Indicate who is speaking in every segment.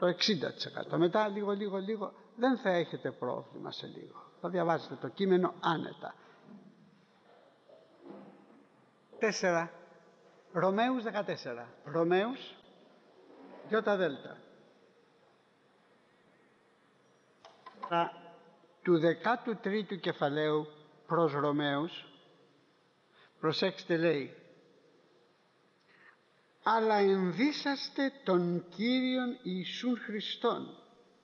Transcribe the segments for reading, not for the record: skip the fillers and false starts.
Speaker 1: το 60%. Μετά λίγο δεν θα έχετε πρόβλημα σε λίγο. Θα διαβάσετε το κείμενο άνετα. 4. Ρωμαίους 14. Ρωμαίους ΙΔ. Του 13ου κεφαλαίου προς Ρωμαίους, προσέξτε, λέει: αλλά ενδύσαστε τον Κύριον Ιησούν Χριστόν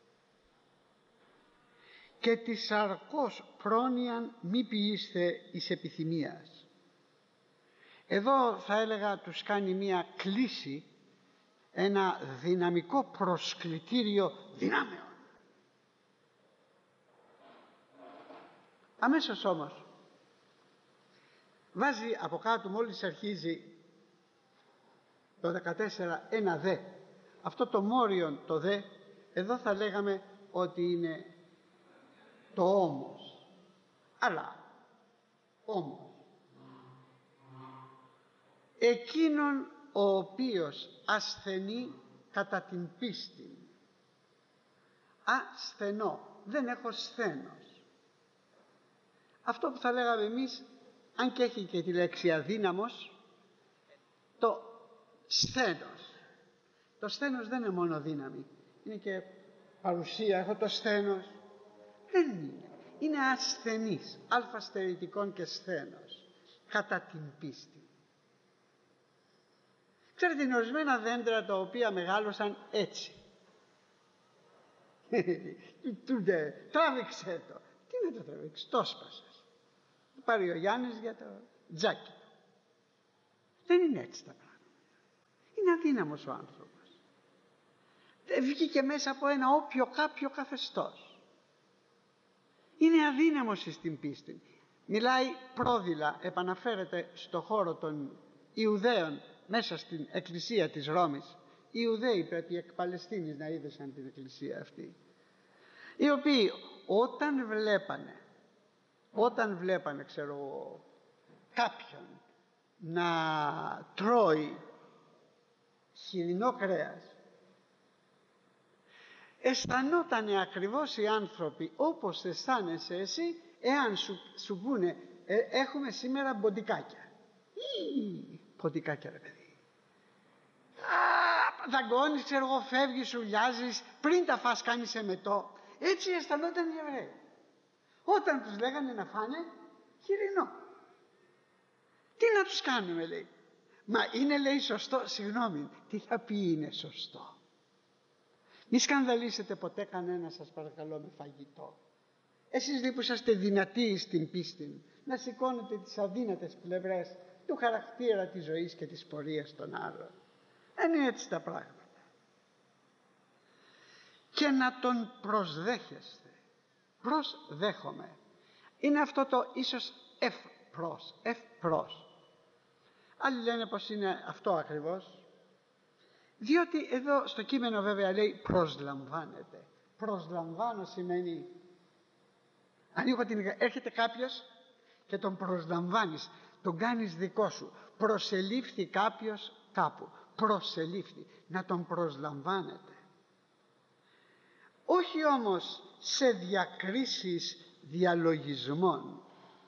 Speaker 1: και της σαρκός πρόνοιαν μη ποιήστε εις επιθυμίας. Εδώ θα έλεγα τους κάνει μία κλίση, ένα δυναμικό προσκλητήριο δυνάμεων. Αμέσως όμως βάζει από κάτω, μόλις αρχίζει το 14, ένα δε. Αυτό το μόριον το δε, εδώ θα λέγαμε ότι είναι το όμως. Αλλά όμως εκείνον ο οποίος ασθενεί κατά την πίστη. Ασθενώ, δεν έχω σθένος. Αυτό που θα λέγαμε εμείς, αν και έχει και τη λέξη αδύναμος, το σθένος. Το σθένος δεν είναι μόνο δύναμη, είναι και παρουσία. Έχω το σθένος. Δεν είναι. Είναι ασθενής, αλφα στερητικών και σθένος, κατά την πίστη. Ξέρετε, είναι ορισμένα δέντρα τα οποία μεγάλωσαν έτσι. Τράβηξε το. Τι να το τραβήξει, το σπάσες. Πάρει ο Γιάννης για το τζάκι του. Δεν είναι έτσι τα πράγματα. Είναι αδύναμος ο άνθρωπος. Δεν βγήκε μέσα από ένα όποιο κάποιο καθεστώς. Είναι αδύναμος στην πίστη. Μιλάει πρόδειλα, επαναφέρεται στο χώρο των Ιουδαίων μέσα στην εκκλησία της Ρώμης. Οι Ιουδαίοι πρέπει εκ Παλαιστίνης να είδεσαν την εκκλησία αυτή, οι οποίοι όταν βλέπανε ξέρω εγώ κάποιον να τρώει χοιρινό κρέας, αισθανότανε ακριβώς οι άνθρωποι όπως αισθάνεσαι εσύ εάν σου πούνε έχουμε σήμερα μποντικάκια. Μποντικάκια ρε παιδί. Δαγκώνεις, ξέρω εγώ, φεύγεις, ουλιάζεις, πριν τα φας κάνεις εμετό. Έτσι αισθανόταν οι Εβραίοι όταν τους λέγανε να φάνε χοιρινό. Τι να τους κάνουμε, λέει. Μα είναι, λέει, σωστό. Συγγνώμη, τι θα πει είναι σωστό? Μη σκανδαλίσετε ποτέ κανένα, σας παρακαλώ, με φαγητό. Εσείς λέει που είσαστε δυνατοί στην πίστη, να σηκώνετε τις αδύνατες πλευρές του χαρακτήρα της ζωής και της πορείας των άλλων. Δεν είναι έτσι τα πράγματα. Και να τον προσδέχεστε. Προσδέχομαι. Είναι αυτό το ίσως ευπρός. Άλλοι λένε πως είναι αυτό ακριβώς. Διότι εδώ στο κείμενο βέβαια λέει προσλαμβάνεται. Προσλαμβάνω σημαίνει ανοίγω έρχεται κάποιος και τον προσλαμβάνεις, τον κάνεις δικό σου. Προσελήφθη κάποιος κάπου. Προσελήφθη. Να τον προσλαμβάνετε. Όχι όμως σε διακρίσεις διαλογισμών.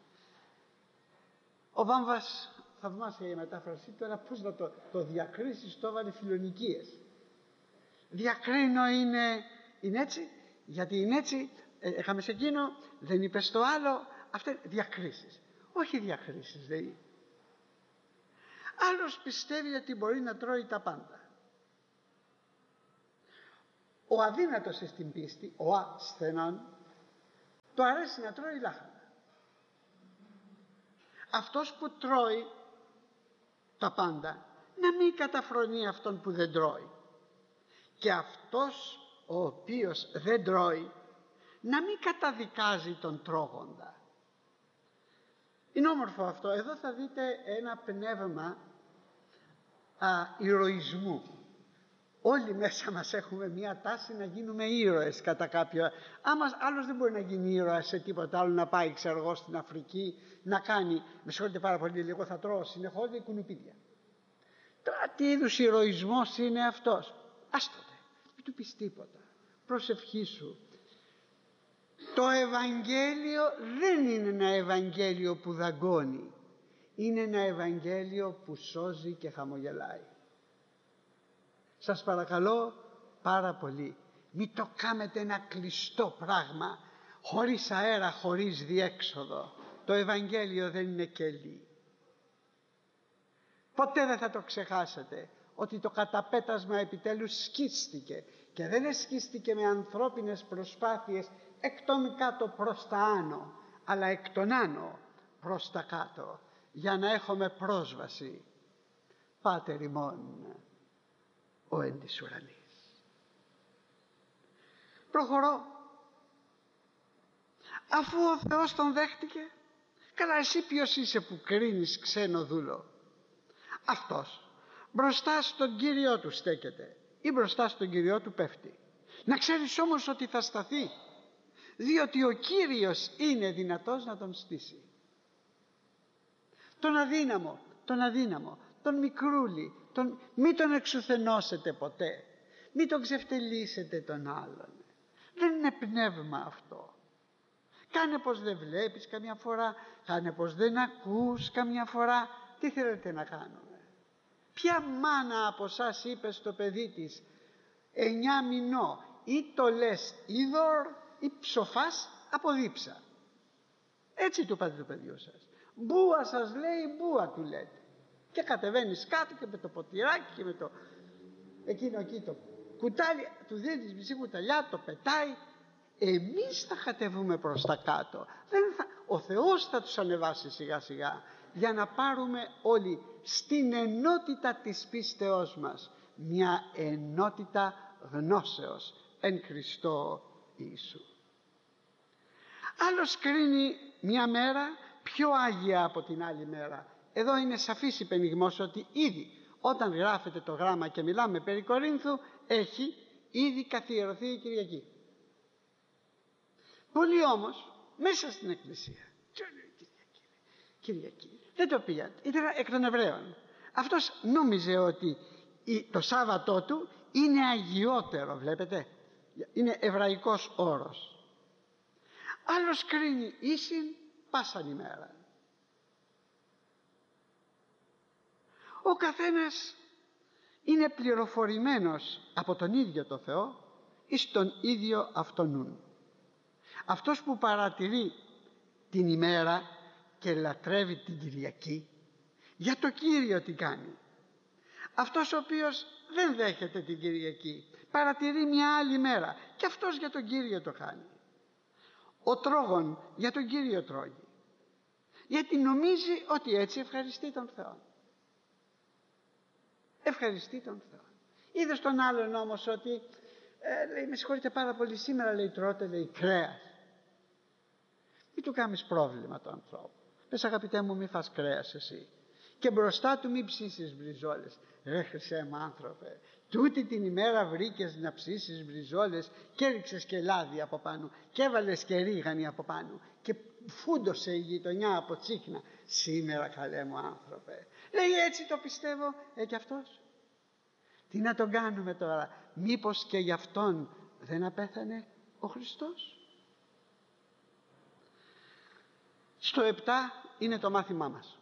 Speaker 1: Ο Βάμβας, θαυμάσια η μετάφραση τώρα, πώς να το διακρίσεις, το έβαλε φιλονικίες. Διακρίνω είναι έτσι, γιατί είναι έτσι, είχαμε σε εκείνο, δεν είπες το άλλο, αυτά διακρίσεις. Όχι διακρίσεις, δηλαδή. Άλλος πιστεύει ότι μπορεί να τρώει τα πάντα. Ο αδύνατος στην πίστη, ο ασθενών, το αρέσει να τρώει λάχανα. Αυτός που τρώει τα πάντα, να μην καταφρονεί αυτόν που δεν τρώει. Και αυτός ο οποίος δεν τρώει, να μην καταδικάζει τον τρώγοντα. Είναι όμορφο αυτό. Εδώ θα δείτε ένα πνεύμα ηρωισμού. Όλοι μέσα μας έχουμε μια τάση να γίνουμε ήρωες κατά κάποιο. Άλλος δεν μπορεί να γίνει ήρωας σε τίποτα άλλο, να πάει, ξέρω εγώ, στην Αφρική, να κάνει, με συγχωρείτε πάρα πολύ, λίγο θα τρώω συνεχώς κουνουπίδια. Τώρα τι είδους ηρωισμός είναι αυτός? Άστοτε. Μην του πεις τίποτα. Προσευχήσου. Το Ευαγγέλιο δεν είναι ένα Ευαγγέλιο που δαγκώνει. Είναι ένα Ευαγγέλιο που σώζει και χαμογελάει. Σας παρακαλώ πάρα πολύ, μην το κάνετε ένα κλειστό πράγμα, χωρίς αέρα, χωρίς διέξοδο. Το Ευαγγέλιο δεν είναι κελί. Ποτέ δεν θα το ξεχάσετε ότι το καταπέτασμα επιτέλους σκίστηκε, και δεν εσκίστηκε με ανθρώπινες προσπάθειες εκ των κάτω προς τα άνω, αλλά εκ των άνω προς τα κάτω, για να έχουμε πρόσβαση. Πάτερ ημών ο εν της ουρανής. Προχωρώ. Αφού ο Θεός τον δέχτηκε, καλά, εσύ ποιος είσαι που κρίνεις ξένο δούλο? Αυτός μπροστά στον Κύριό του στέκεται ή μπροστά στον Κύριό του πέφτει. Να ξέρεις όμως ότι θα σταθεί, διότι ο Κύριος είναι δυνατός να τον στήσει. Τον αδύναμο, τον μικρούλι, μην τον εξουθενώσετε ποτέ. Μην τον ξεφτελίσετε τον άλλον. Δεν είναι πνεύμα αυτό. Κάνε πως δεν βλέπεις καμιά φορά, κάνε πως δεν ακούς καμιά φορά. Τι θέλετε να κάνουμε? Ποια μάνα από εσάς είπε στο παιδί της 9 μηνών, ή το λες είδωρ ή ψοφάς από δίψα? Έτσι του είπατε το παιδιού σας. Μπούα σας λέει, μπούα του λέτε. Και κατεβαίνεις κάτω και με το ποτηράκι και με το εκείνο εκεί το κουτάλι, του δίνεις μισή κουταλιά, το πετάει. Εμείς θα κατεβούμε προς τα κάτω. Ο Θεός θα τους ανεβάσει σιγά σιγά, για να πάρουμε όλοι στην ενότητα της πίστεώς μας μια ενότητα γνώσεως εν Χριστώ Ιησού. Άλλος κρίνει μια μέρα πιο άγια από την άλλη μέρα. Εδώ είναι σαφής υπενιγμός ότι ήδη όταν γράφεται το γράμμα και μιλάμε περί Κορίνθου, έχει ήδη καθιερωθεί η Κυριακή. Πολλοί όμως μέσα στην Εκκλησία, Κυριακή, δεν το πήγαν, ήταν εκ των Εβραίων. Αυτός νόμιζε ότι το Σάββατό του είναι αγιότερο, βλέπετε, είναι εβραϊκός όρος. Άλλος κρίνει ίσιν πάσαν ημέρα. Ο καθένας είναι πληροφορημένος από τον ίδιο το Θεό εις τον ίδιο αυτονούν. Αυτός που παρατηρεί την ημέρα και λατρεύει την Κυριακή, για το Κύριο τι κάνει. Αυτός ο οποίος δεν δέχεται την Κυριακή, παρατηρεί μια άλλη μέρα, και αυτός για τον Κύριο το κάνει. Ο τρόγων για τον Κύριο τρώγει, γιατί νομίζει ότι έτσι ευχαριστεί τον Θεό. Ευχαριστεί τον Θεό. Είδε στον άλλον όμως ότι λέει, με συγχωρείτε πάρα πολύ, σήμερα λέει τρώτε, λέει, κρέας. Μην του κάνεις πρόβλημα τον ανθρώπου. Πες, αγαπητέ μου, μη φας κρέας εσύ. Και μπροστά του μη ψήσεις μπριζόλες. Ρε Χριστέ μου άνθρωπε, τούτη την ημέρα βρήκες να ψήσεις μπριζόλες και έριξες και λάδι από πάνω και έβαλες και ρίγανη από πάνω και φούντωσε η γειτονιά από τσίχνα. Σήμερα, καλέ μου άνθρωπε. Λέει, έτσι το πιστεύω. Και αυτός. Τι να τον κάνουμε τώρα? Μήπως και γι' αυτόν δεν απέθανε ο Χριστός? Στο 7 είναι το μάθημά μας.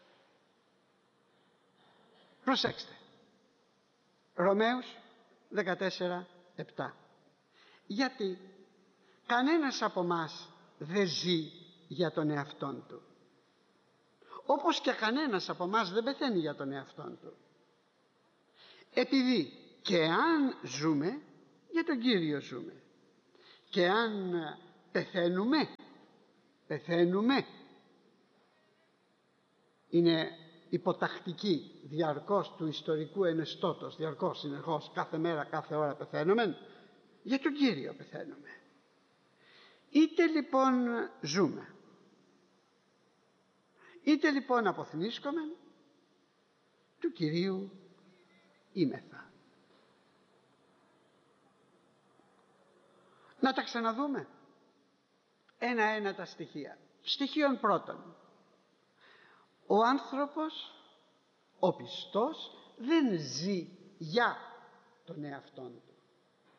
Speaker 1: Προσέξτε. Ρωμαίους 14:7. Γιατί κανένας από μας δεν ζει για τον εαυτόν του, όπως και κανένας από μας δεν πεθαίνει για τον εαυτόν του. Επειδή και αν ζούμε, για τον Κύριο ζούμε, και αν πεθαίνουμε, είναι υποτακτική διαρκώς του ιστορικού ενεστώτος, διαρκώς, συνεχώς, κάθε μέρα, κάθε ώρα πεθαίνουμε, για τον Κύριο πεθαίνουμε. Είτε λοιπόν ζούμε, είτε λοιπόν αποθνίσκομαι, του Κυρίου είμεθα. Να τα ξαναδούμε ένα-ένα τα στοιχεία. Στοιχείον πρώτον, ο άνθρωπος, ο πιστός, δεν ζει για τον εαυτόν του.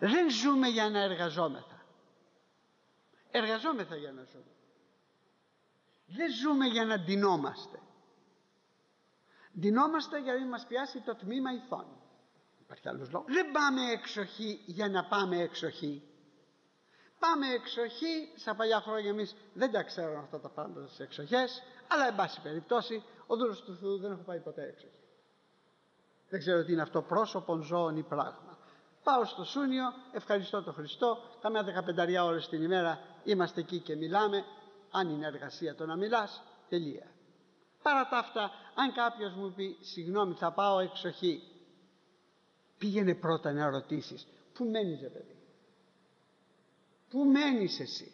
Speaker 1: Δεν ζούμε για να εργαζόμεθα. Εργαζόμεθα για να ζούμε. Δεν ζούμε για να ντυνόμαστε. Ντυνόμαστε για να μην μας πιάσει το τμήμα ηθών. Υπάρχει άλλος λόγος. Δεν πάμε εξοχή για να πάμε εξοχή. Πάμε εξοχή, στα παλιά χρόνια εμείς δεν τα ξέρουμε αυτά τα πράγματα στις εξοχές, αλλά εν πάση περιπτώσει ο δούλος του Θεού δεν έχω πάει ποτέ εξοχή. Δεν ξέρω τι είναι αυτό, πρόσωπον, ζώων ή πράγμα. Πάω στο Σούνιο, ευχαριστώ τον Χριστό, καμιά 15 ώρες την ημέρα είμαστε εκεί και μιλάμε, αν είναι εργασία το να μιλάς, τελεία. Παρά τα αυτά, αν κάποιος μου πει συγγνώμη θα πάω εξοχή, πήγαινε πρώτα να ρωτήσεις πού μένεις ρε παιδί, πού μένεις εσύ.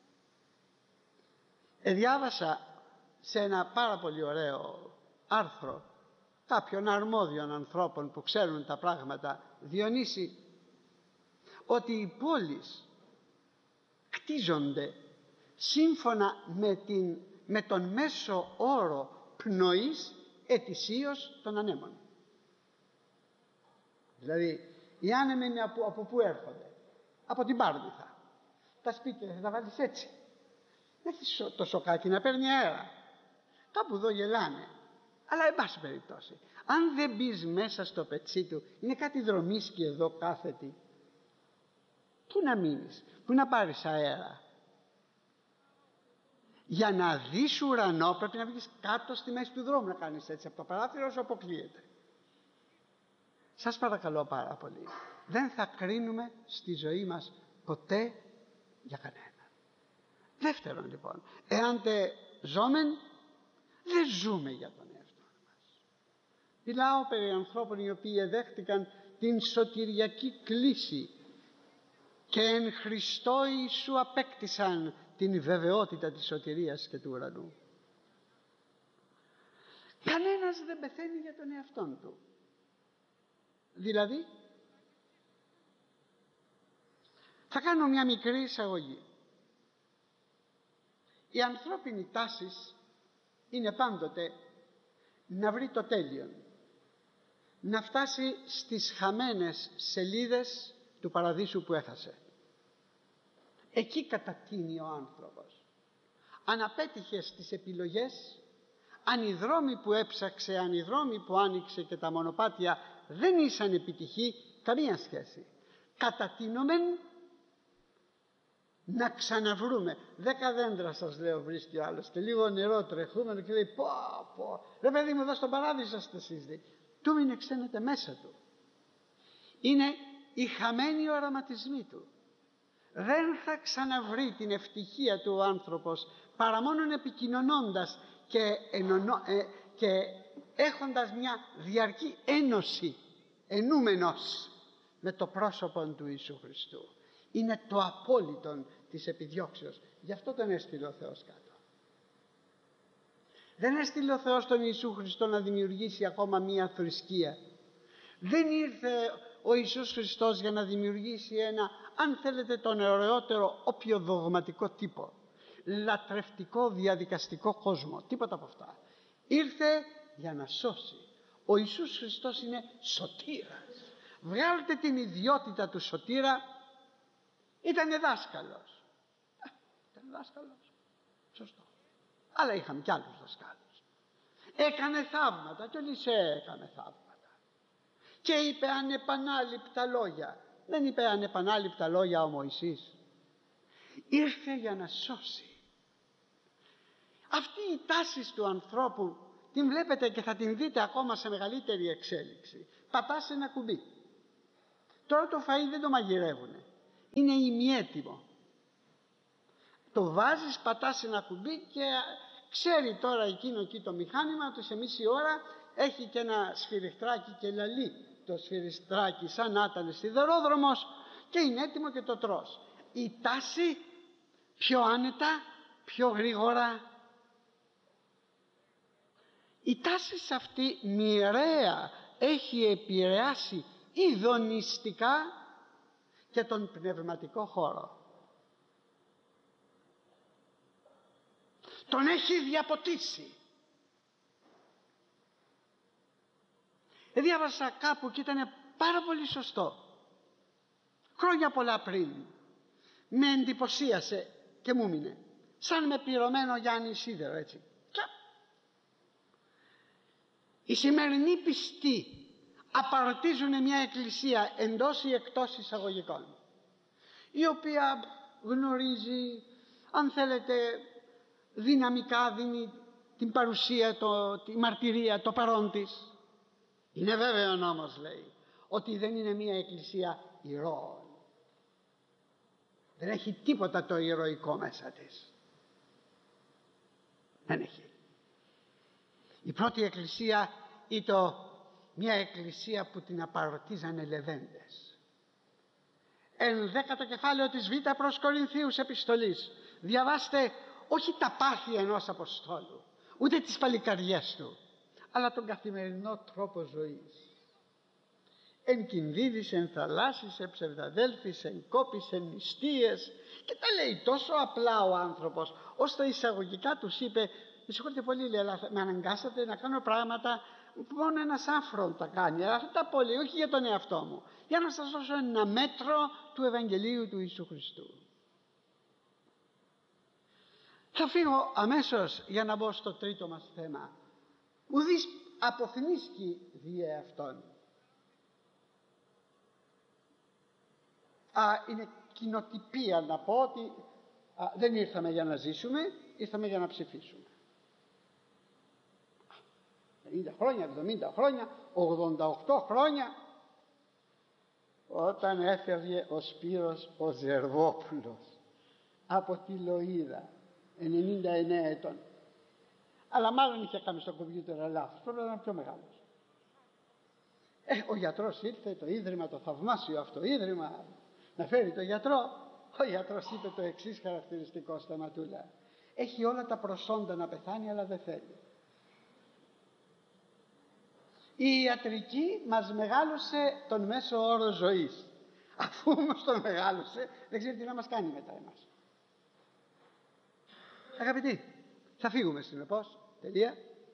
Speaker 1: Διάβασα σε ένα πάρα πολύ ωραίο άρθρο κάποιων αρμόδιων ανθρώπων που ξέρουν τα πράγματα, Διονύση, ότι οι πόλεις κτίζονται σύμφωνα με τον μέσο όρο πνοής ετησίως των ανέμων. Δηλαδή οι άνεμοι από πού έρχονται? Από την Πάρνηθα. Τα σπίτια θα τα βάλεις έτσι. Έχεις το σοκάκι να παίρνει αέρα. Κάπου εδώ γελάνε. Αλλά εν πάση περιπτώσει, αν δεν μπεις μέσα στο πετσί του, είναι κάτι δρομίσκι εδώ κάθετη, πού να μείνεις, πού να πάρεις αέρα? Για να δεις ουρανό πρέπει να βγεις κάτω στη μέση του δρόμου, να κάνεις έτσι από το παράθυρο όσο αποκλείεται. Σας παρακαλώ πάρα πολύ, δεν θα κρίνουμε στη ζωή μας ποτέ για κανένα. Δεύτερον λοιπόν, εάν τε ζώμεν, δεν ζούμε για τον εαυτό μας. Μιλάω περί ανθρώπων οι οποίοι εδέχτηκαν την σωτηριακή κλίση και εν Χριστώ Ιησού απέκτησαν την βεβαιότητα της σωτηρίας και του ουρανού. Κανένας δεν πεθαίνει για τον εαυτόν του. Δηλαδή, θα κάνω μια μικρή εισαγωγή. Η ανθρώπινη τάση είναι πάντοτε να βρει το τέλειον, να φτάσει στις χαμένες σελίδες του παραδείσου που έχασε. Εκεί κατατείνει ο άνθρωπος. Αν απέτυχε στις επιλογές, αν οι δρόμοι που έψαξε, αν οι δρόμοι που άνοιξε και τα μονοπάτια δεν ήσαν επιτυχή, καμία σχέση. Κατατείνομεν να ξαναβρούμε. 10 δέντρα σας λέω βρίσκει ο άλλος και λίγο νερό τρεχούμενο και λέει πω ρε παιδί μου εδώ στον παράδεισο είστε εσείς. Του μην εξαίνεται μέσα του. Είναι οι χαμένοι οραματισμοί του. Δεν θα ξαναβρει την ευτυχία του ο άνθρωπος παρά μόνον επικοινωνώντας και έχοντας μια διαρκή ένωση, ενούμενος με το πρόσωπο του Ιησού Χριστού. Είναι το απόλυτον της επιδιώξεως. Γι' αυτό τον έστειλε ο Θεός κάτω. Δεν έστειλε ο Θεός τον Ιησού Χριστό να δημιουργήσει ακόμα μία θρησκεία. Δεν ήρθε ο Ιησούς Χριστός για να δημιουργήσει ένα, αν θέλετε, τον ωραιότερο όποιο δογματικό τύπο, λατρευτικό διαδικαστικό κόσμο, τίποτα από αυτά. Ήρθε για να σώσει. Ο Ιησούς Χριστός είναι σωτήρας. Βγάλτε την ιδιότητα του σωτήρα. Ήτανε δάσκαλος. Ήταν δάσκαλος. Σωστό. Αλλά είχαμε κι άλλους δασκάλους. Έκανε θαύματα και ο Ελισέα έκανε θαύματα. Και είπε ανεπανάληπτα λόγια. Δεν είπε ανεπανάληπτα λόγια ο Μωυσής. Ήρθε για να σώσει. Αυτή η τάση του ανθρώπου την βλέπετε και θα την δείτε ακόμα σε μεγαλύτερη εξέλιξη. Πατάς ένα κουμπί. Τώρα το φαΐ δεν το μαγειρεύουνε. Είναι ημιέτοιμο. Το βάζεις, πατάς ένα κουμπί και ξέρει τώρα εκείνο εκεί το μηχάνημα ότι σε μισή ώρα έχει και ένα σφυριχτράκι και λαλεί το σφυριχτράκι σαν να ήταν σιδερόδρομος και είναι έτοιμο και το τρως. Η τάση πιο άνετα, πιο γρήγορα. Η τάση σε αυτή μοιραία έχει επηρεάσει ειδονιστικά και τον πνευματικό χώρο. Τον έχει διαποτίσει. Διάβασα κάπου και ήταν πάρα πολύ σωστό χρόνια πολλά πριν, με εντυπωσίασε και μου μείνε, σαν με πληρωμένο Γιάννη Σίδερο, έτσι. Και οι σημερινοί πιστοί απαρωτίζουν μια εκκλησία εντός ή εκτός εισαγωγικών, η οποία γνωρίζει, αν θέλετε, δυναμικά δίνει την παρουσία, τη μαρτυρία, το παρόν της. Είναι βέβαιο όμως, λέει, ότι δεν είναι μια εκκλησία ηρώων. Δεν έχει τίποτα το ηρωικό μέσα της. Δεν έχει. Η πρώτη εκκλησία ήταν μια εκκλησία που την απαρωτίζανε λεβέντες. 11ο κεφάλαιο της Β' προς Κορινθίους επιστολής. Διαβάστε όχι τα πάθη ενός Αποστόλου, ούτε τις παλικαριές του, αλλά τον καθημερινό τρόπο ζωής. Εν κινδύδης, εν θαλάσσης, εν ψευδαδέλφης, εν κόπης, εν νηστείες, και τα λέει τόσο απλά ο άνθρωπος, ώστε εισαγωγικά τους είπε, με συγχωρείτε πολύ, λέει, αλλά με αναγκάσατε να κάνω πράγματα που μόνο ένας άφρον τα κάνει, αλλά αυτά τα πολύ, όχι για τον εαυτό μου, για να σας δώσω ένα μέτρο του Ευαγγελίου του Ιησού Χριστού. Θα φύγω αμέσως για να μπω στο τρίτο μας θέμα. Ουδής αποθνίσκει διέ αυτόν. Είναι κοινοτυπία να πω ότι δεν ήρθαμε για να ζήσουμε, ήρθαμε για να ψηφίσουμε. 50 χρόνια, 70 χρόνια, 88 χρόνια, όταν έφευγε ο Σπύρος ο Ζερβόπουλος από τη Λοΐδα, 99 ετών. Αλλά μάλλον είχε κάνει στο κομπιούτερ λάθος, πρέπει να ήταν πιο μεγάλος. Ο γιατρός ήρθε, το ίδρυμα, το θαυμάσιο αυτό ίδρυμα, να φέρει το γιατρό. Ο γιατρός είπε το εξής χαρακτηριστικό Σταματούλα: έχει όλα τα προσόντα να πεθάνει, αλλά δεν θέλει. Η ιατρική μας μεγάλωσε τον μέσο όρο ζωής. Αφού όμως τον μεγάλωσε, δεν ξέρει τι να μας κάνει μετά εμάς. Αγαπητοί, θα φύγουμε συνεπώς. Τελεία.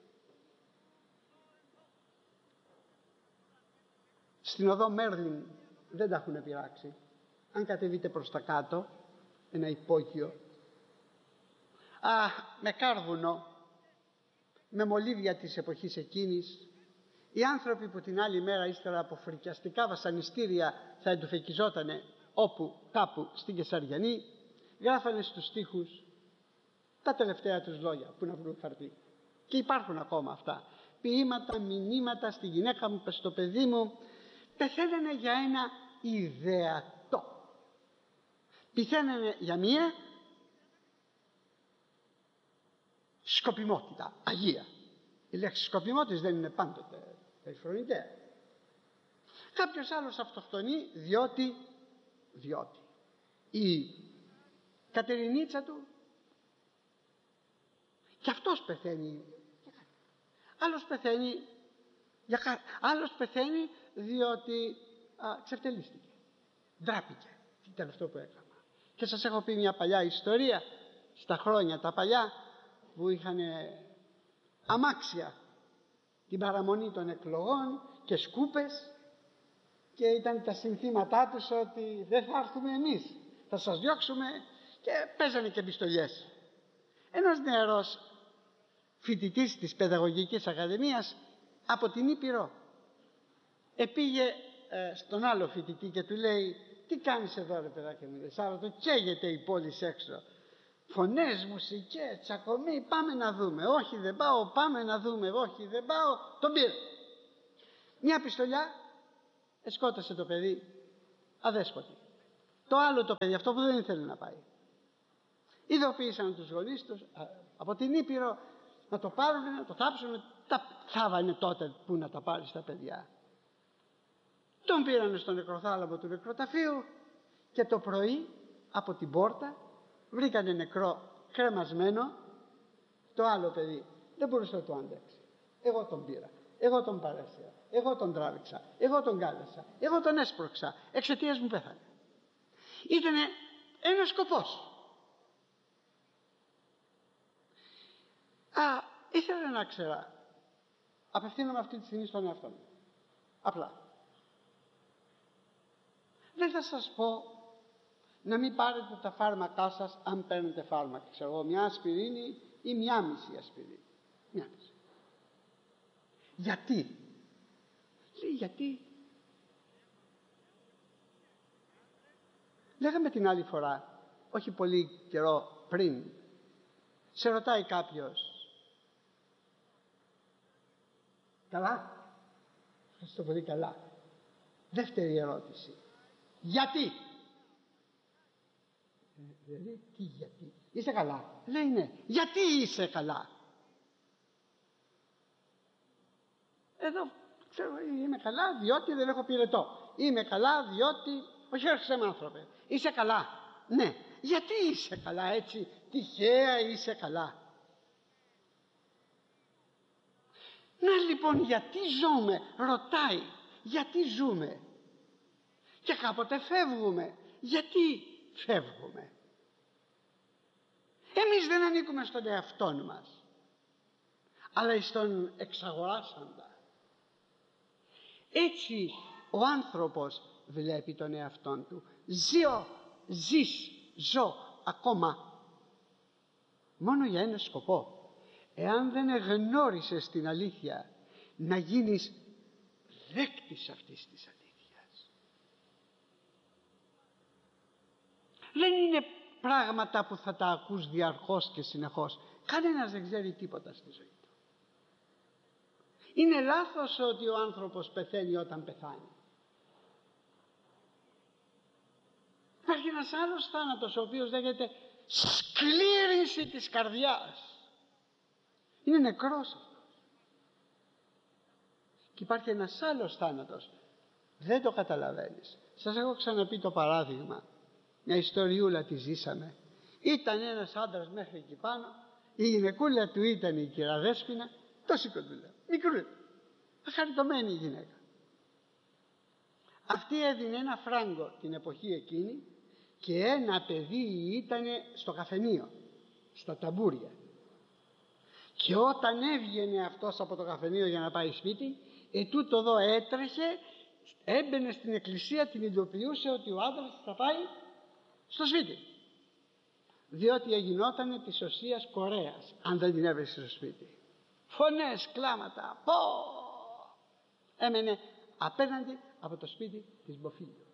Speaker 1: Στην οδό Μέρλιν δεν τα έχουν πειράξει. Αν κατεβείτε προς τα κάτω, ένα υπόγειο, με κάρβουνο, με μολύβια της εποχής εκείνης, οι άνθρωποι που την άλλη μέρα ύστερα από φρικιαστικά βασανιστήρια θα εντουφεκιζότανε όπου κάπου στην Κεσαριανή, γράφανε στους τοίχους τα τελευταία τους λόγια που να βρουν χαρτί. Και υπάρχουν ακόμα αυτά. Ποίηματα, μηνύματα, στη γυναίκα μου, στο παιδί μου. Πεθαίνανε για ένα ιδεατό. Πεθαίνανε για μία σκοπιμότητα, αγία. Η λέξη σκοπιμότητας δεν είναι πάντοτε περιφρονητέα. Κάποιος άλλος αυτοκτονεί διότι η Κατερινίτσα του, και αυτός πεθαίνει. Άλλος πεθαίνει διότι ξεφτελίστηκε, ντράπηκε. Ήταν αυτό που έκανα. Και σας έχω πει μια παλιά ιστορία, στα χρόνια τα παλιά, που είχαν αμάξια την παραμονή των εκλογών και σκούπες, και ήταν τα συνθήματά τους ότι δεν θα έρθουμε εμείς, θα σας διώξουμε, και παίζανε και πιστολιές. Ένας νεαρός φοιτητής της Παιδαγωγικής Ακαδημίας από την Ήπειρο επήγε στον άλλο φοιτητή και του λέει: τι κάνεις εδώ ρε παιδάκι μου, Σάββατο, καίγεται η πόλη έξω, φωνές, μουσικές, τσακωμοί, πάμε να δούμε. Όχι δεν πάω, πάμε να δούμε. Όχι δεν πάω, τον πήρε. Μια πιστολιά σκότωσε το παιδί, αδέσποτη. Το άλλο το παιδί, αυτό που δεν ήθελε να πάει, ειδοποίησαν τους γονείς τους από την Ήπειρο να το πάρουν, να το θάψουν. Τα θάβανε τότε που να τα πάρει στα παιδιά. Τον πήρανε στο νεκροθάλαμο του νεκροταφείου και το πρωί από την πόρτα βρήκανε νεκρό, κρεμασμένο, το άλλο παιδί. Δεν μπορούσε να το αντέξει. Εγώ τον πήρα, εγώ τον παρέσυρα, εγώ τον τράβηξα, εγώ τον κάλεσα, εγώ τον έσπρωξα, εξαιτίας μου πέθανε. Ήτανε ένας σκοπός. Ήθελα να ξέρα, απευθύνομαι αυτή τη στιγμή στον εαυτό μου, απλά. Δεν θα σας πω να μην πάρετε τα φάρμακά σας αν παίρνετε φάρμακα. Ξέρω εγώ, μια ασπιρίνη ή μια μισή ασπιρίνη. Μια μισή. Γιατί? Λέει γιατί. Λέγαμε την άλλη φορά, όχι πολύ καιρό πριν, σε ρωτάει κάποιος, καλά, ευχαριστώ πολύ, καλά. Δεύτερη ερώτηση, γιατί? Δηλαδή, τι γιατί? Είσαι καλά? Λέει ναι. Γιατί είσαι καλά? Εδώ ξέρω, είμαι καλά διότι δεν έχω πυρετό. Είμαι καλά διότι, όχι έρχεσαι με άνθρωπε. Είσαι καλά? Ναι. Γιατί είσαι καλά έτσι? Τυχαία είσαι καλά? Να λοιπόν, γιατί ζούμε? Ρωτάει. Γιατί ζούμε? Και κάποτε φεύγουμε. Γιατί φεύγουμε? Εμείς δεν ανήκουμε στον εαυτόν μας, αλλά στον εξαγοράσαντα. Έτσι ο άνθρωπος βλέπει τον εαυτόν του. Ζω ακόμα μόνο για ένα σκοπό. Εάν δεν εγνώρισες την αλήθεια, να γίνεις δέκτης αυτής της αλήθειας. Δεν είναι πράγματα που θα τα ακούς διαρκώς και συνεχώς. Κανένας δεν ξέρει τίποτα στη ζωή του. Είναι λάθος ότι ο άνθρωπος πεθαίνει όταν πεθάνει. Υπάρχει ένας άλλος θάνατος, ο οποίος λέγεται σκλήρυνση της καρδιάς. Είναι νεκρός αυτός. Και υπάρχει ένας άλλος θάνατος, δεν το καταλαβαίνεις. Σας έχω ξαναπεί το παράδειγμα, μια ιστοριούλα τη ζήσαμε. Ήταν ένας άντρας μέχρι εκεί πάνω, η γυναικούλα του ήταν η κυρία Δέσποινα, τόση κοντούλα, μικρούλα, αχαριτωμένη η γυναίκα. Αυτή έδινε ένα φράγκο την εποχή εκείνη και ένα παιδί ήταν στο καφενείο, στα ταμπούρια. Και όταν έβγαινε αυτός από το καφενείο για να πάει σπίτι, τούτο εδώ έτρεχε, έμπαινε στην εκκλησία, την ειδοποιούσε ότι ο άντρας θα πάει στο σπίτι, διότι εγινότανε της οσίας κορέας αν δεν την έβρισε στο σπίτι. Φωνές, κλάματα, πω! Έμενε απέναντι από το σπίτι της Μποφίλιο.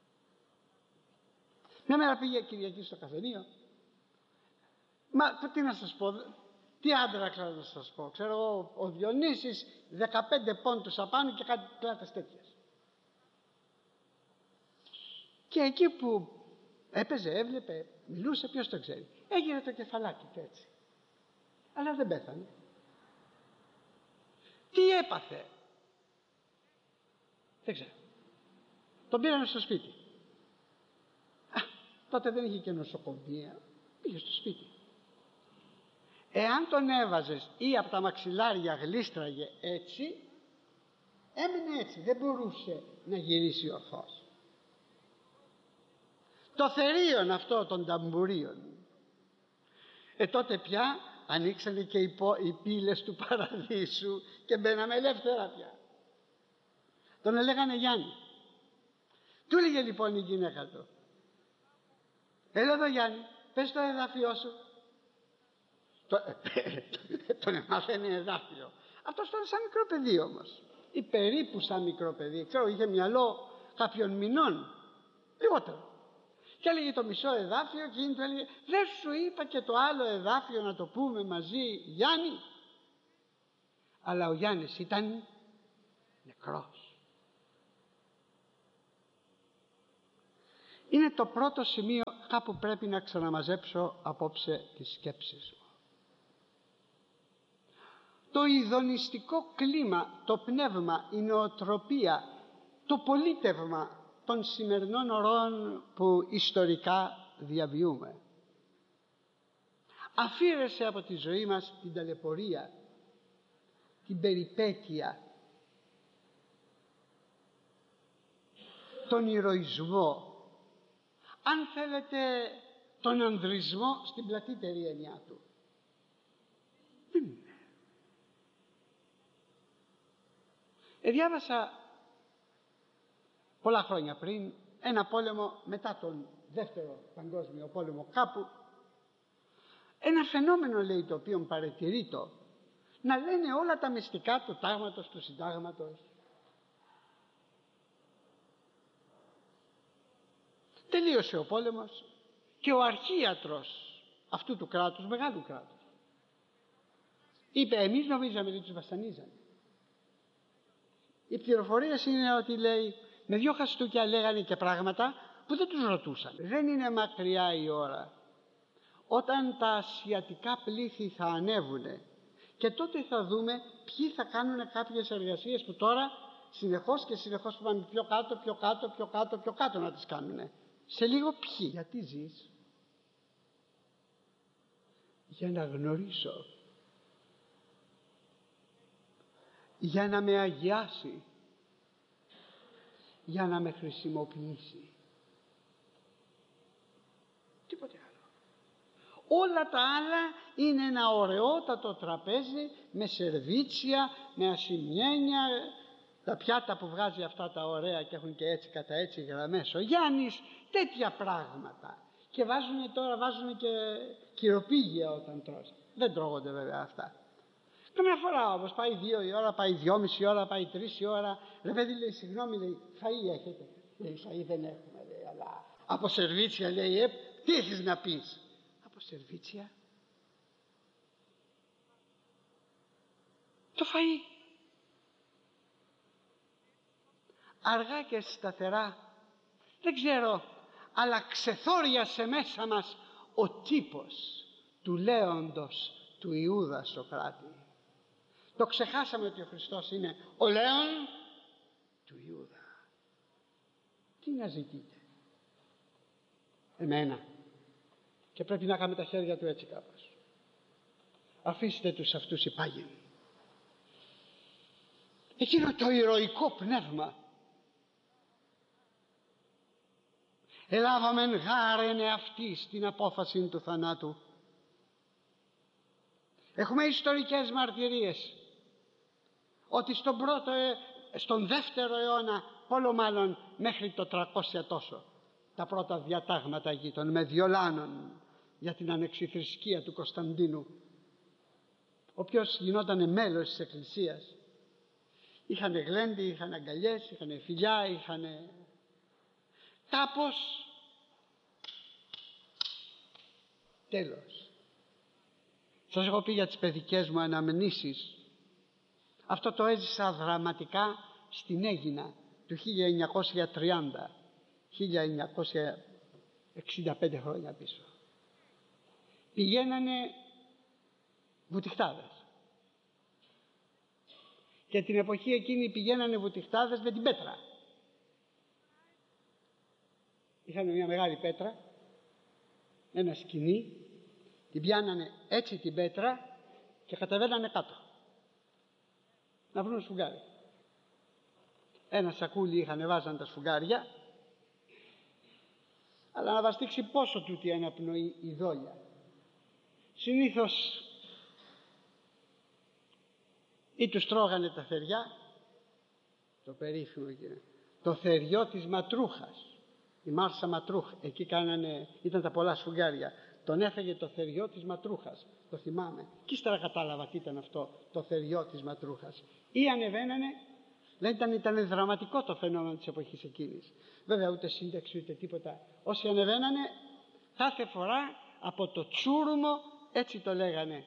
Speaker 1: Μια μέρα πήγε Κυριακή στο καφενείο. Μα τι να σας πω, τι άντρα να σας πω, ξέρω εγώ, ο Διονύσης 15 πόντους απάνω και κάτι πλάτες τέτοιες. Και εκεί που έπαιζε, έβλεπε, μιλούσε, ποιος το ξέρει, έγινε το κεφαλάκι του έτσι, αλλά δεν πέθανε. Τι έπαθε? Δεν ξέρω. Τον πήρανε στο σπίτι. Τότε δεν είχε και νοσοκομεία, πήγε στο σπίτι. Εάν τον έβαζες ή από τα μαξιλάρια γλίστραγε έτσι, έμεινε έτσι, δεν μπορούσε να γυρίσει ορθώς. Το θερίον αυτό των ταμπουρίων, τότε πια ανοίξανε και οι πύλες του παραδείσου και μπαίναμε ελεύθερα πια. Τον έλεγανε Γιάννη. Του έλεγε λοιπόν η γυναίκα του, έλα εδώ Γιάννη, πες το εδάφιό σου. Τον έμαθαινε εδάφιο. Αυτός ήταν σαν μικρό παιδί όμως, ή περίπου σαν μικρό παιδί, ξέρω, είχε μυαλό κάποιων μηνών, λιγότερο. Και έλεγε το μισό εδάφιο και εκείνη του έλεγε, δεν σου είπα και το άλλο εδάφιο να το πούμε μαζί Γιάννη? Αλλά ο Γιάννης ήταν νεκρός. Είναι το πρώτο σημείο κάπου πρέπει να ξαναμαζέψω απόψε τις σκέψεις μου. Το ειδονιστικό κλίμα, το πνεύμα, η νοοτροπία, το πολίτευμα των σημερινών ωρών που ιστορικά διαβιούμε αφήρεσε από τη ζωή μας την ταλαιπωρία, την περιπέτεια, τον ηρωισμό, αν θέλετε τον ανδρισμό στην πλατύτερη έννοια του. Διάβασα πολλά χρόνια πριν ένα πόλεμο μετά τον δεύτερο παγκόσμιο πόλεμο κάπου, ένα φαινόμενο λέει το οποίο παρατηρεί το να λένε όλα τα μυστικά του τάγματος, του συντάγματος. Τελείωσε ο πόλεμος και ο αρχίατρος αυτού του κράτους, μεγάλου κράτους, είπε εμείς νομίζαμε ότι τους βασανίζανε. Οι πληροφορίες είναι ότι λέει με δυο χαστούκια λέγανε και πράγματα που δεν τους ρωτούσαν. Δεν είναι μακριά η ώρα όταν τα ασιατικά πλήθη θα ανέβουνε και τότε θα δούμε ποιοι θα κάνουν κάποιες εργασίες που τώρα συνεχώς και συνεχώς πάμε πιο κάτω, πιο κάτω, πιο κάτω, πιο κάτω να τις κάνουνε. Σε λίγο ποιοι. Γιατί ζεις? Για να γνωρίσω, για να με αγιάσει, για να με χρησιμοποιήσει. Τίποτε άλλο. Όλα τα άλλα είναι ένα ωραιότατο τραπέζι με σερβίτσια, με ασημιένια, τα πιάτα που βγάζει αυτά τα ωραία και έχουν και έτσι κατά έτσι γραμμές ο Γιάννης, τέτοια πράγματα. Και βάζουν και κυροπήγια όταν τρως. Δεν τρώγονται βέβαια αυτά. Καμιά φορά όμως πάει 2 η ώρα, πάει 2,5 ώρα, πάει 3 η ώρα. Ρε παιδί λέει, συγγνώμη λέει, φαΐ έχετε? Λέει, φαΐ δεν έχουμε λέει, αλλά από σερβίτσια λέει, τι έχεις να πεις? Από σερβίτσια? Το φαΐ. Αργά και σταθερά, δεν ξέρω, αλλά ξεθόριασε μέσα μας ο τύπος του λέοντος του Ιούδα Σοκράτη. Το ξεχάσαμε ότι ο Χριστός είναι ο λέον του Ιούδα. Τι να ζητείτε? Εμένα. Και πρέπει να κάνουμε τα χέρια του έτσι κάπως. Αφήστε τους αυτούς υπάγενοι. Εκείνο το ηρωικό πνεύμα. Ελάβαμεν γάρεν εαυτή στην απόφαση του θανάτου. Έχουμε ιστορικές μαρτυρίες ότι στον δεύτερο αιώνα, όλο μάλλον μέχρι το 300 τόσο, τα πρώτα διατάγματα εκεί των Μεδιολάνων για την ανεξιθρησκεία του Κωνσταντίνου, όποιος γινόταν μέλος της Εκκλησίας, είχαν γλέντι, είχαν αγκαλιές, είχαν φιλιά, είχαν κάπως τέλος. Σας έχω πει για τις παιδικές μου αναμνήσεις. Αυτό το έζησα δραματικά στην Αίγινα του 1930, 1965 χρόνια πίσω. Πηγαίνανε βουτυχτάδες και την εποχή εκείνη πηγαίνανε βουτυχτάδες με την πέτρα. Είχαν μια μεγάλη πέτρα, ένα σκοινί, την πιάνανε έτσι την πέτρα και κατεβαίνανε κάτω να βρουν σφουγγάρι. Ένα σακούλι είχαν, βάζαν τα σφουγγάρια, αλλά να βαστίξει πόσο τούτη αναπνοεί η δόλια. Συνήθως ή τους τρώγανε τα θεριά, το περίφημο εκείνο, το θεριό της Ματρούχας, η Μάρσα Ματρούχ, εκεί ήταν τα πολλά σφουγγάρια, τον έφεγε το θεριό της Ματρούχας, το θυμάμαι, και ύστερα κατάλαβα τι ήταν αυτό το θεριό της Ματρούχας. Ή ανεβαίνανε, δεν ήταν δραματικό το φαινόμενο της εποχής εκείνης, βέβαια ούτε σύνταξη ούτε τίποτα. Όσοι ανεβαίνανε κάθε φορά από το τσούρουμο, έτσι το λέγανε,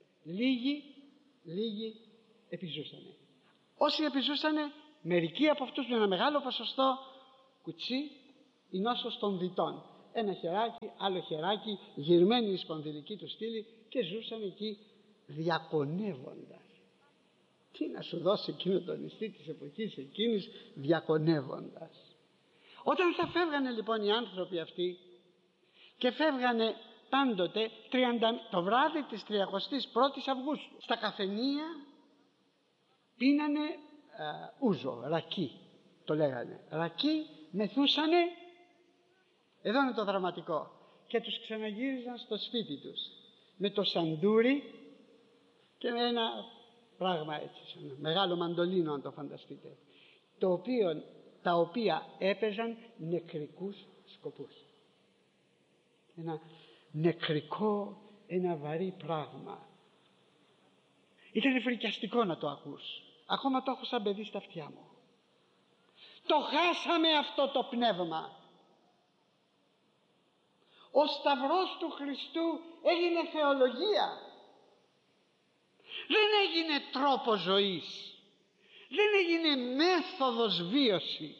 Speaker 1: λίγοι επιζούσανε. Όσοι επιζούσανε, μερικοί από αυτούς με ένα μεγάλο ποσοστό κουτσί, η νόσος των δυτών. Ένα χεράκι, άλλο χεράκι, γυρμένη η σπονδυλική του στήλη και ζούσαν εκεί διακονεύοντας. Τι να σου δώσει εκείνο το νηστή της εποχής εκείνης, διακονεύοντας. Όταν θα φεύγανε λοιπόν οι άνθρωποι αυτοί, και φεύγανε πάντοτε το βράδυ της 31ης Αυγούστου, στα καφενεία πίνανε ούζο, ρακί το λέγανε, ρακί, μεθούσανε, εδώ είναι το δραματικό, και τους ξαναγύριζαν στο σπίτι τους με το σαντούρι και με ένα πράγμα έτσι, ένα μεγάλο μαντολίνο αν το φανταστείτε, το οποίο τα οποία έπαιζαν νεκρικούς σκοπούς. Ένα νεκρικό, ένα βαρύ πράγμα. Ήταν φρικιαστικό να το ακούς. Ακόμα το έχω σαν παιδί στα αυτιά μου. Το χάσαμε αυτό το πνεύμα. Ο Σταυρός του Χριστού έγινε θεολογία. Δεν έγινε τρόπο ζωής. Δεν έγινε μέθοδος βίωσης.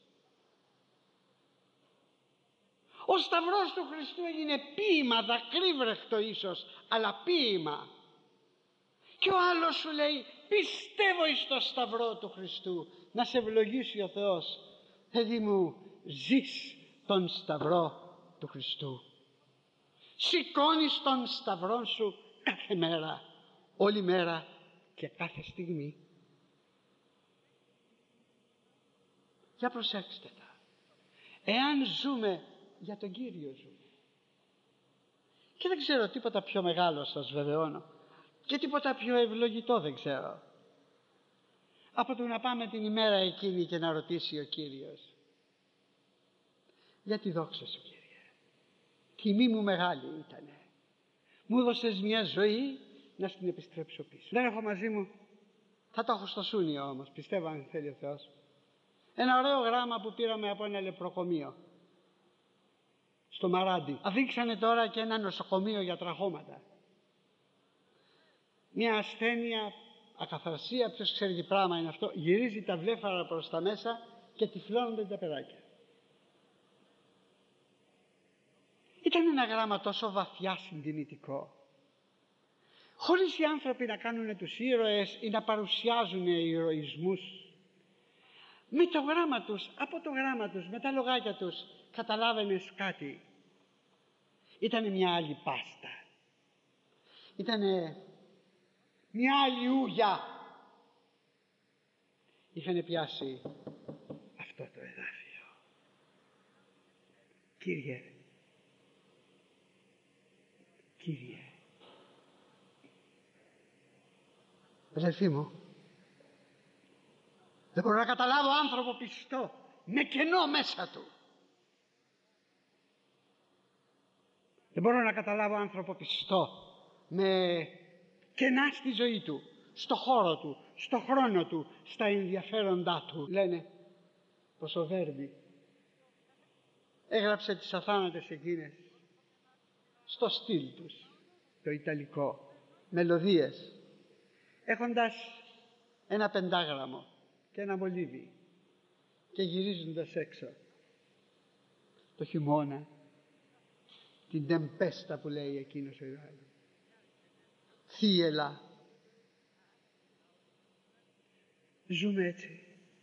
Speaker 1: Ο Σταυρός του Χριστού έγινε ποίημα, δακρύβρεχτο ίσως, αλλά ποίημα. Και ο άλλος σου λέει, πιστεύω εις το Σταυρό του Χριστού. Να σε ευλογήσει ο Θεός. Παιδί μου, ζεις τον Σταυρό του Χριστού. Σηκώνεις τον Σταυρό σου κάθε μέρα, όλη μέρα και κάθε στιγμή. Για προσέξτε τα. Εάν ζούμε για τον Κύριο ζούμε. Και δεν ξέρω τίποτα πιο μεγάλο, σας βεβαιώνω, και τίποτα πιο ευλογητό δεν ξέρω, από το να πάμε την ημέρα εκείνη και να ρωτήσει ο Κύριος, για τη δόξα σου, Κύριε, τιμή μου μεγάλη ήτανε, μου έδωσες μια ζωή να στην επιστρέψω πίσω. Δεν έχω μαζί μου, θα το έχω στο σούνιο όμως, πιστεύω αν θέλει ο Θεός, ένα ωραίο γράμμα που πήραμε από ένα λεπροκομείο στο Μαράντι. Αφήξανε τώρα και ένα νοσοκομείο για τραχώματα. Μια ασθένεια, ακαθαρσία, ποιος ξέρει τι πράγμα είναι αυτό, γυρίζει τα βλέφαρα προς τα μέσα και τυφλώνονται τα παιδάκια. Ήταν ένα γράμμα τόσο βαθιά συντιμητικό, χωρίς οι άνθρωποι να κάνουν τους ήρωες ή να παρουσιάζουν ηρωισμούς. Με το γράμμα τους, από το γράμμα τους, με τα λογάκια τους, καταλάβαινες κάτι. Ήτανε μια άλλη πάστα. Ήτανε μια άλλη ούγια. Είχανε πιάσει αυτό το εδάφιο. Κύριε, Κύριε, αδελφοί μου, δεν μπορώ να καταλάβω άνθρωπο πιστό με κενό μέσα του. Δεν μπορώ να καταλάβω άνθρωπο πιστό με κενά στη ζωή του, στο χώρο του, στο χρόνο του, στα ενδιαφέροντά του. Λένε πως ο Βέρντι έγραψε τις αθάνατες εκείνες στο στυλ τους, το ιταλικό, μελωδίες, έχοντας ένα πεντάγραμμο και ένα μολύβι και γυρίζοντας έξω το χειμώνα, την τεμπέστα που λέει εκείνος ο Ιωάννης, θύελα. Ζούμε έτσι.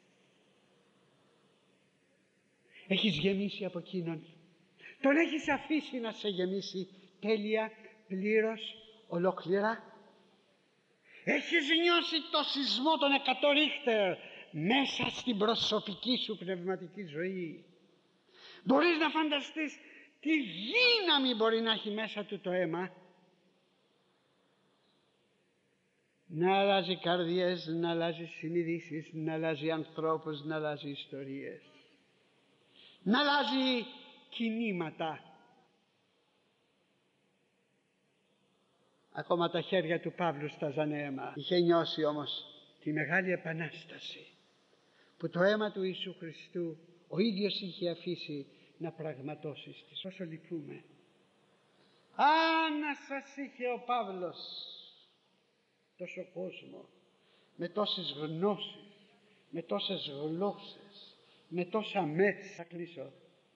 Speaker 1: Έχεις γεμίσει από εκείνον, τον έχεις αφήσει να σε γεμίσει τέλεια, πλήρως, ολόκληρα. Έχεις νιώσει το σεισμό των 100 ρίχτερ μέσα στην προσωπική σου πνευματική ζωή. Μπορείς να φανταστείς τι δύναμη μπορεί να έχει μέσα του το αίμα. Να αλλάζει καρδιές, να αλλάζει συνειδήσεις, να αλλάζει ανθρώπους, να αλλάζει ιστορίες, να αλλάζει κινήματα. Ακόμα τα χέρια του Παύλου στάζαν αίμα. Είχε νιώσει όμως τη μεγάλη επανάσταση που το αίμα του Ιησού Χριστού ο ίδιος είχε αφήσει να πραγματώσει στις. Πόσο λυπούμε. Να σας είχε ο Παύλος τόσο κόσμο, με τόσες γνώσεις, με τόσες γλώσσες, με τόσα μέσα. Θα κλείσω.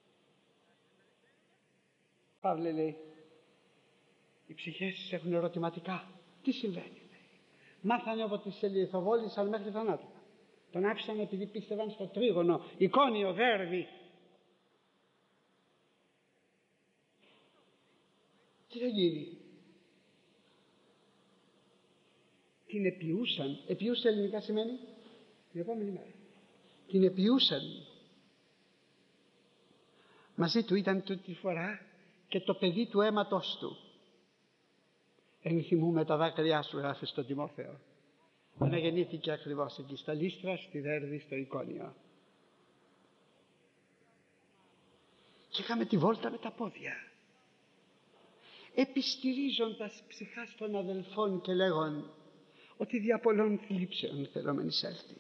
Speaker 1: Παύλε, λέει, οι ψυχές σας έχουν ερωτηματικά. Τι συμβαίνει, λέει. Μάθανε ότι σε λιθοβόλησαν μέχρι θανάτου. Τον άφησαν επειδή πίστευαν στο τρίγωνο, εικόνιο, δέρβη. Τι θα γίνει? Την επιούσαν. Επιούσα ελληνικά σημαίνει την επόμενη μέρα. Την επιούσαν. Μαζί του ήταν τούτη φορά και το παιδί του αίματος του. Ενθυμούμε τα δάκρυά σου, γράφει στον Τιμόθεο. Αναγεννήθηκε ακριβώς εκεί στα Λύστρα, στη Δέρβη, στο Εικόνιο. και είχαμε τη βόλτα με τα πόδια, επιστηρίζοντας ψυχάς των αδελφών και λέγον ότι δια πολλών θλίψεων θέλομεν εισέλθει.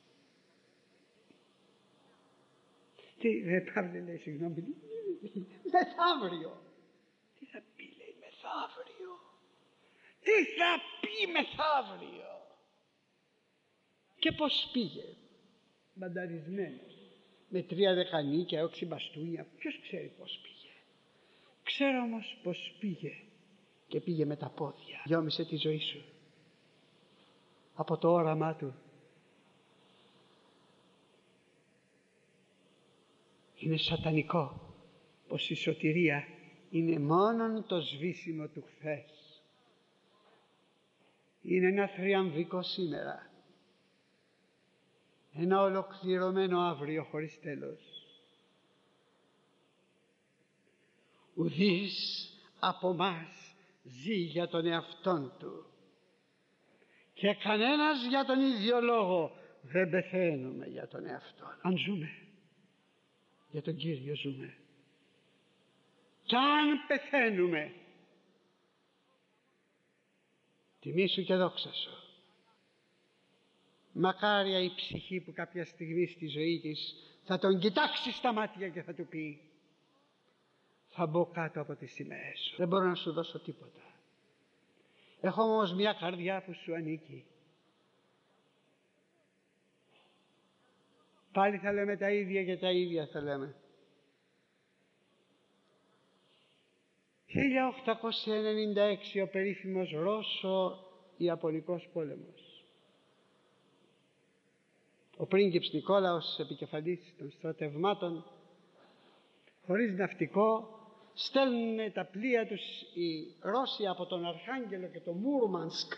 Speaker 1: Τι Παύλε, λέει, συγγνώμη, μεθαύριο. Τι θα πει, λέει, μεθαύριο? Τι θα πει μεθαύριο? Και πως πήγε? Μπανταρισμένος, με 3 δεκανή και 6 μπαστούνια. Ποιος ξέρει πως πήγε? Ξέρω όμως πως πήγε, και πήγε με τα πόδια. Γιόμισε τη ζωή σου από το όραμά του. Είναι σατανικό πως η σωτηρία είναι μόνον το σβήσιμο του χθες. Είναι ένα θριαμβικό σήμερα, ένα ολοκληρωμένο αύριο χωρίς τέλος. Ουδής από μας ζει για τον εαυτόν του και κανένας για τον ίδιο λόγο δεν πεθαίνουμε για τον εαυτόν. Αν ζούμε, για τον Κύριο ζούμε. Κι αν πεθαίνουμε, τιμή σου και δόξα σου. Μακάρια η ψυχή που κάποια στιγμή στη ζωή της θα τον κοιτάξει στα μάτια και θα του πει: θα μπω κάτω από τις σημαίες σου, δεν μπορώ να σου δώσω τίποτα. Έχω όμως μια καρδιά που σου ανήκει. Πάλι θα λέμε τα ίδια και τα ίδια θα λέμε. 1896 ο περίφημος Ρώσο-Ιαπωνικός πόλεμος. Ο πρίγκιπς Νικόλαος, επικεφαλής των στρατευμάτων, χωρίς ναυτικό, στέλνουν τα πλοία τους οι Ρώσοι από τον Αρχάγγελο και το Μούρμανσκ.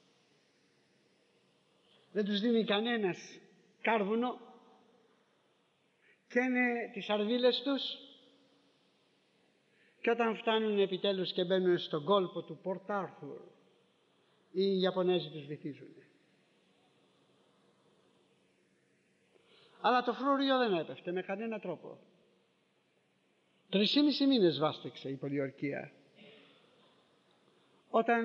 Speaker 1: Δεν τους δίνει κανένας κάρβουνο, καίνε τις αρδίλες τους, και όταν φτάνουν επιτέλους και μπαίνουν στον κόλπο του Πορτ Άρθουρ, οι Ιαπωνέζοι τους βυθίζουν. Αλλά το φρούριο δεν έπεφτε με κανένα τρόπο. 3,5 μήνες βάστηξε η πολιορκία. Όταν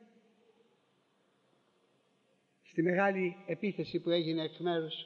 Speaker 1: στη μεγάλη επίθεση που έγινε εκ μέρους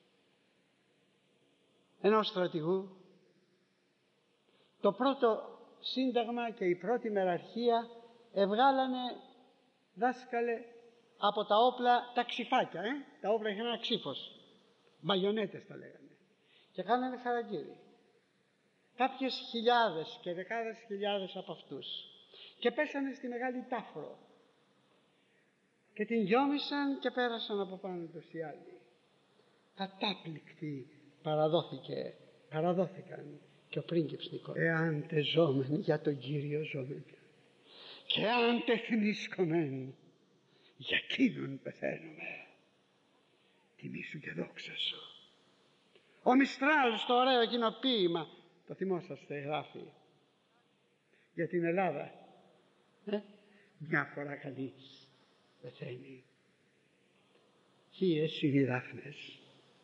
Speaker 1: ενός στρατηγού, το πρώτο σύνταγμα και η πρώτη μεραρχία ευγάλανε, δάσκαλε, από τα όπλα τα ξυφάκια. Τα όπλα είχαν ένα ξύφος, μπαγιονέτες τα λέγανε, και κάνανε χαρακτήρι. Κάποιες χιλιάδες και δεκάδες χιλιάδες από αυτούς, και πέσανε στη μεγάλη Τάφρο και την γιόμισαν και πέρασαν από πάνω τους οι άλλοι. Κατάπληκτοι παραδόθηκαν, και ο πρίγκιπς Νικόλαος: εάν τε ζώμεν για τον Κύριο ζώμεν, και αν τε θνίσκομεν για Εκείνον πεθαίνουμε. Τιμή σου και δόξα σου. Ο Μιστράλ στο ωραίο εκείνο ποίημα, το θυμόσαστε, γράφει για την Ελλάδα: μια φορά κανείς πεθαίνει, χίλιες είναι οι δάφνες.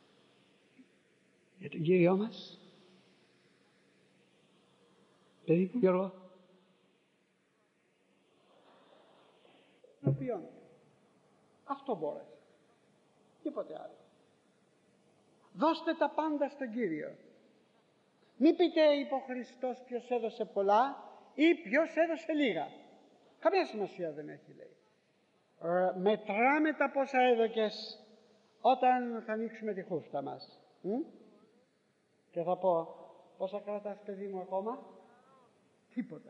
Speaker 1: Για τον Κύριό μας, παιδί μου Γιώργο, αυτό μπόρεσε, τίποτε άλλο. Δώστε τα πάντα στον Κύριο. Μην πείτε είπε ο Χριστός ποιος έδωσε πολλά ή ποιος έδωσε λίγα. Καμία σημασία δεν έχει, λέει. Μετράμε τα πόσα έδωκες όταν θα ανοίξουμε τη χούφτα μας. Και θα πω: πόσα κρατάς, παιδί μου, ακόμα? Τίποτα.